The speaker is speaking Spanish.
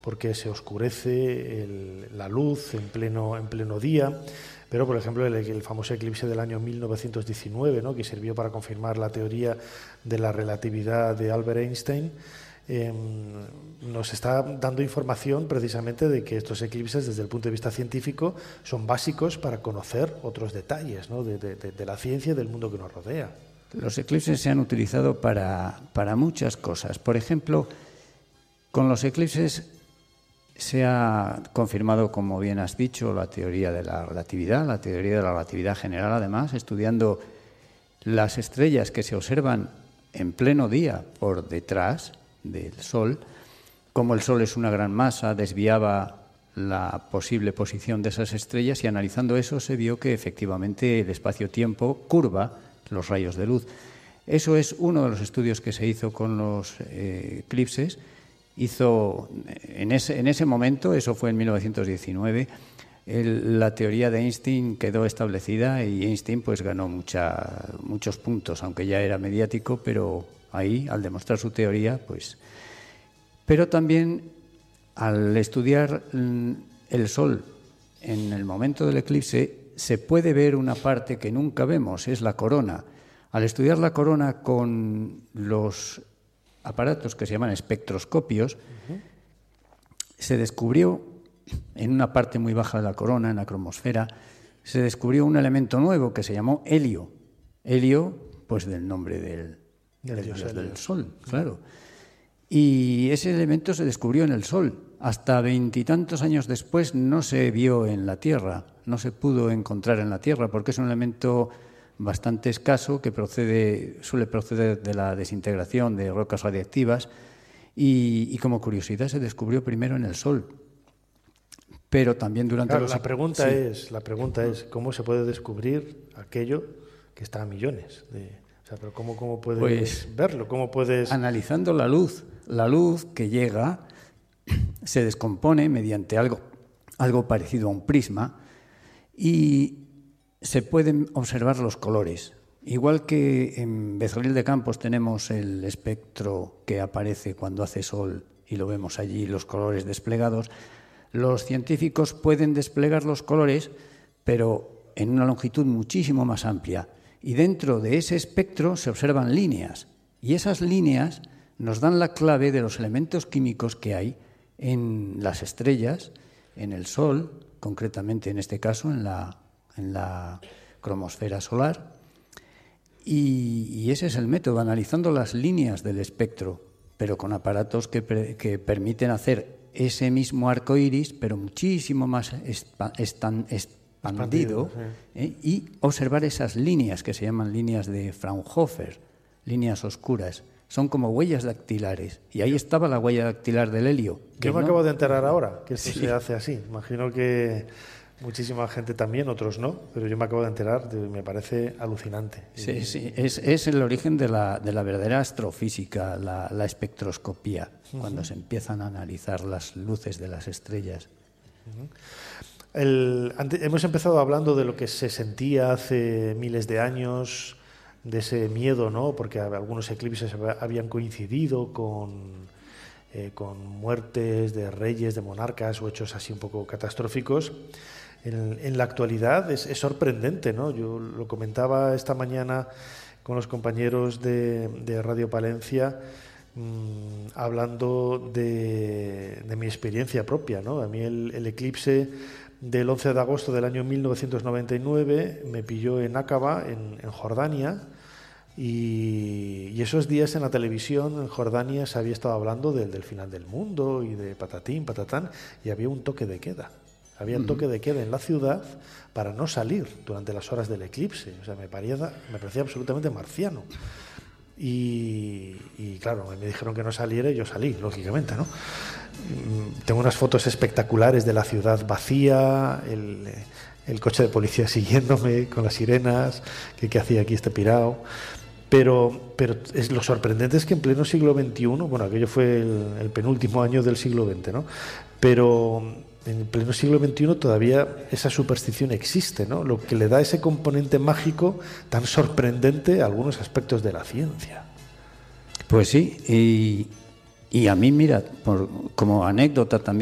porque se oscurece la luz en pleno día. Pero, por ejemplo, el famoso eclipse del año 1919, ¿no?, que sirvió para confirmar la teoría de la relatividad de Albert Einstein, nos está dando información precisamente de que estos eclipses, desde el punto de vista científico, son básicos para conocer otros detalles, ¿no?, de la ciencia y del mundo que nos rodea. Los eclipses se han utilizado para muchas cosas. Por ejemplo, con los eclipses se ha confirmado, como bien has dicho, la teoría de la relatividad general, además, estudiando las estrellas que se observan en pleno día por detrás del Sol. Como el Sol es una gran masa, desviaba la posible posición de esas estrellas, y analizando eso se vio que efectivamente el espacio-tiempo curva los rayos de luz. Eso es uno de los estudios que se hizo con los eclipses. En ese momento, eso fue en 1919, la teoría de Einstein quedó establecida, y Einstein pues ganó muchos puntos, aunque ya era mediático, pero ahí, al demostrar su teoría, pues... Pero también, al estudiar el Sol en el momento del eclipse, se puede ver una parte que nunca vemos, es la corona. Al estudiar la corona con los aparatos que se llaman espectroscopios, se descubrió en una parte muy baja de la corona, en la cromosfera, se descubrió un elemento nuevo que se llamó helio. Helio, pues del nombre del dios del Sol, claro. Y ese elemento se descubrió en el Sol. Hasta 20 y tantos años después no se vio en la Tierra, no se pudo encontrar en la Tierra, porque es un elemento bastante escaso que suele proceder de la desintegración de rocas radiactivas, y como curiosidad se descubrió primero en el Sol. Pero también durante la pregunta es ¿cómo se puede descubrir aquello que está a millones de... pero ¿cómo puedes verlo? ¿Cómo puedes...? Analizando la luz que llega se descompone mediante algo parecido a un prisma, y se pueden observar los colores. Igual que en Bezalel de Campos tenemos el espectro que aparece cuando hace sol y lo vemos allí, los colores desplegados, los científicos pueden desplegar los colores, pero en una longitud muchísimo más amplia. Y dentro de ese espectro se observan líneas, y esas líneas nos dan la clave de los elementos químicos que hay en las estrellas, en el Sol, concretamente en este caso en la cromosfera solar, y ese es el método, analizando las líneas del espectro, pero con aparatos que permiten hacer ese mismo arco iris, pero muchísimo más expandido, y observar esas líneas que se llaman líneas de Fraunhofer, líneas oscuras. Son como huellas dactilares, y ahí estaba la huella dactilar del helio. Yo me acabo de enterar ahora que esto se hace así. Imagino que muchísima gente también, otros no, pero yo me acabo de enterar, me parece alucinante. Sí, es el origen de la verdadera astrofísica, la espectroscopía, cuando se empiezan a analizar las luces de las estrellas. Hemos empezado hablando de lo que se sentía hace miles de años, de ese miedo, ¿no? Porque algunos eclipses habían coincidido con muertes de reyes, de monarcas, o hechos así un poco catastróficos. En la actualidad es sorprendente, ¿no? Yo lo comentaba esta mañana con los compañeros de Radio Palencia, hablando de mi experiencia propia, ¿no? A mí el eclipse del 11 de agosto del año 1999 me pilló en Aqaba, en Jordania, y esos días en la televisión en Jordania se había estado hablando del final del mundo y de patatín, patatán, y había un toque de queda. Había un toque de queda en la ciudad para no salir durante las horas del eclipse. O sea, me parecía absolutamente marciano. Y claro, me dijeron que no saliera y yo salí, lógicamente, ¿no? Tengo unas fotos espectaculares de la ciudad vacía, el coche de policía siguiéndome con las sirenas, que hacía aquí este pirao. Pero lo sorprendente es que en pleno siglo XXI, bueno, aquello fue el penúltimo año del siglo XX, ¿no? Pero en pleno siglo XXI todavía esa superstición existe, ¿no? Lo que le da ese componente mágico tan sorprendente a algunos aspectos de la ciencia. Pues sí, y Y a mí, mira, como anécdota también,